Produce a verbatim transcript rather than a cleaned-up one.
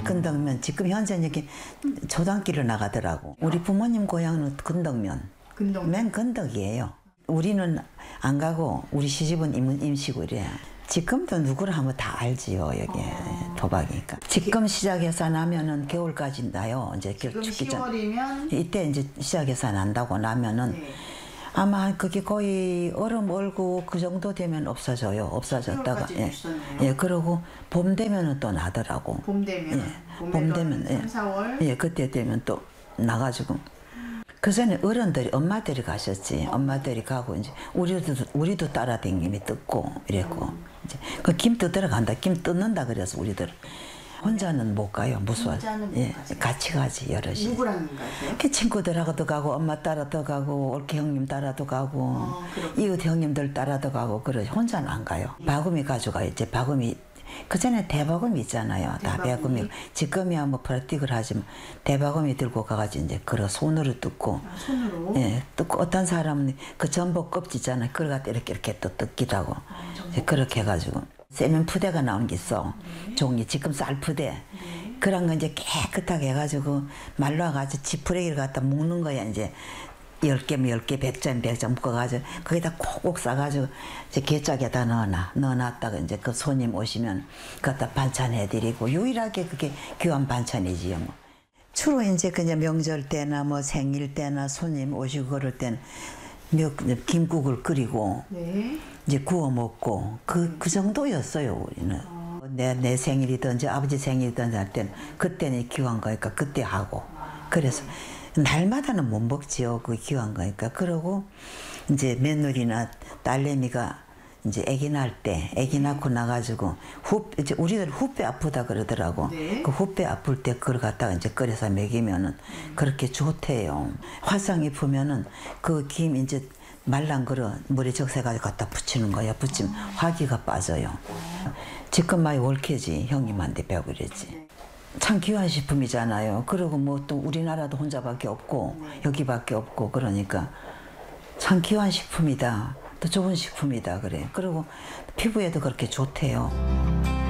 건덕면 지금 현재 여기 초등학교를 나가더라고. 우리 부모님 고향은 건덕면. 건덕면. 맨 건덕이에요. 우리는 안 가고 우리 시집은 임, 임시고 이래. 지금도 누구를 하면 다 알지요 여기 어. 도박이니까. 지금 시작해서 나면은 겨울까지 나요. 이제 겨울 춥기 전. 시월이면 이때 이제 시작해서 난다고 나면은. 네. 아마 그게 거의 얼음 얼고 그 정도 되면 없어져요. 없어졌다가 예. 예, 그러고 봄 되면은 또 나더라고. 봄 되면 예. 봄 되면 예. 삼, 사월 예, 그때 되면 또 나가지고. 그 전에 어른들이 엄마들이 가셨지. 어. 엄마들이 가고 이제 우리도 우리도 따라다니면 뜯고 이랬고 음. 이제 그 김 뜯으러 간다. 김 뜯는다 그래서 우리들. 혼자는 못 가요. 무서워서. 예, 같이 가지 여럿이. 누구랑 가세요? 그 친구들하고도 가고 엄마 따라도 가고 올케 형님 따라도 가고 어, 이웃 형님들 따라도 가고 그래. 혼자는 안 가요. 예. 바구미 가져가요. 이제 바구미 그 전에 대바구미 있잖아요. 다 대바구미. 지금이야 뭐 플라스틱을 하지만 대바구미 들고 가가지고 이제 그러 손으로 뜯고. 아, 손으로? 예, 뜯고 어떤 사람은 그 전복 껍질 있잖아요. 그걸 갖다 이렇게 이렇게 또 뜯기도 하고 아, 그렇게 해가지고. 세면 푸대가 나온 게 있어. 네. 종이 지금 쌀 푸대. 네. 그런 거 이제 깨끗하게 해가지고 말라가지고 지푸레기를 갖다 묶는 거야 이제. 열 개면 열 개, 백 점, 백 점 묶어가지고 거기다 콕콕 싸가지고 이제 개짝에다 넣어놔. 넣어놨다가 이제 그 손님 오시면 그것다 반찬해드리고 유일하게 그게 귀한 반찬이지요. 뭐. 주로 이제 그냥 명절 때나 뭐 생일 때나 손님 오시고 그럴 때는 김국을 끓이고 네. 이제 구워 먹고 그, 그 정도였어요 우리는. 어. 내, 내 생일이든지 아버지 생일이든지 할 때는 그때는 귀한 거니까 그때 하고 그래서 날마다는 못 먹지요. 그 귀한 거니까. 그러고 이제 며느리나 딸내미가 이제 아기 낳을 때 아기 낳고 나가지고 후 이제 우리들 후배 아프다 그러더라고. 네. 그 후배 아플 때 그걸 갖다가 이제 끓여서 먹이면은 음. 그렇게 좋대요. 화상 입으면은 그 김 이제 말랑 걸어 물에 적셔가지고 갖다 붙이는 거야. 붙이면 어. 화기가 빠져요. 어. 지금 많이 올케지 형님한테 배우랬지. 참 귀한 식품이잖아요. 그리고 뭐 또 우리나라도 혼자밖에 없고 네. 여기밖에 없고 그러니까 참 귀한 식품이다. 또 좋은 식품이다 그래. 그리고 피부에도 그렇게 좋대요.